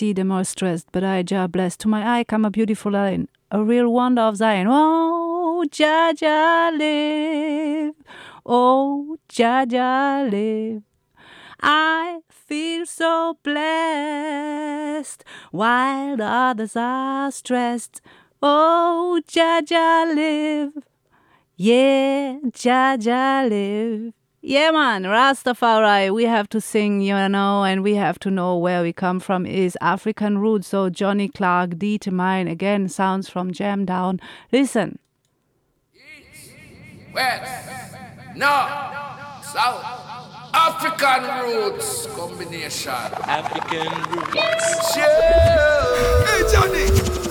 See them all stressed, but I Jah blessed. To my eye come a beautiful line, a real wonder of Zion. Oh, Jah Jah live. Oh, Jah Jah live. I feel so blessed while the others are stressed. Oh, Jah Jah live. Yeah, Jah Jah live. Yeah, man, Rastafari, we have to sing, and we have to know where we come from is African roots. So Johnny Clark, Determine, again, sounds from Jam Down. Listen. West, North, South, African roots combination. African roots. Yeah. Hey, Johnny.